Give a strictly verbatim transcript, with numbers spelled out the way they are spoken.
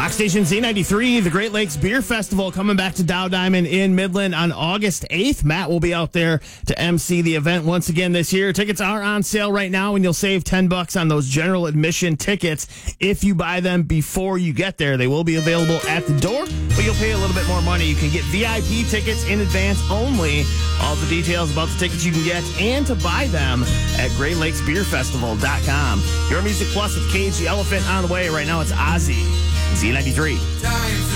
Rock Station Z ninety-three, the Great Lakes Beer Festival, coming back to Dow Diamond in Midland on August eighth. Matt will be out there to emcee the event once again this year. Tickets are on sale right now, and you'll save ten bucks on those general admission tickets if you buy them before you get there. They will be available at the door, but you'll pay a little bit more money. You can get V I P tickets in advance only. All the details about the tickets you can get and to buy them at great lakes beer festival dot com. Your Music Plus with Cage the Elephant on the way. Right now it's Ozzy. Z ninety-three.